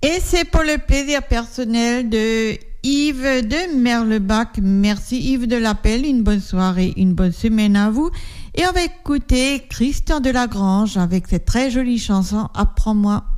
Et c'est pour le plaisir personnel de Yves de Merlebach. Merci Yves de l'appel. Une bonne soirée, une bonne semaine à vous. Et on va écouter Christian Delagrange avec cette très jolie chanson Apprends-moi.